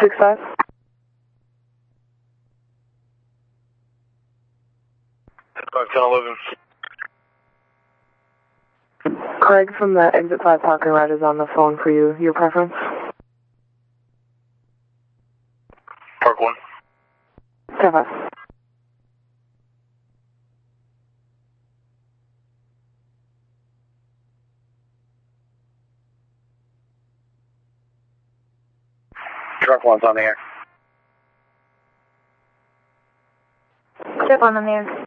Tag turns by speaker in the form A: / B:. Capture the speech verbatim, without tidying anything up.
A: six five.
B: five ten eleven.
A: Craig from the exit five parking lot is on the phone for you. Your preference?
B: Park one.
A: ten five.
B: Truck one's on the air.
C: Chip on the air.